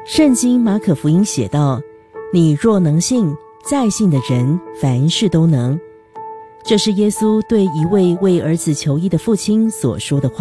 圣经马可福音写道：你若能信，在信的人凡事都能。这是耶稣对一位为儿子求医的父亲所说的话。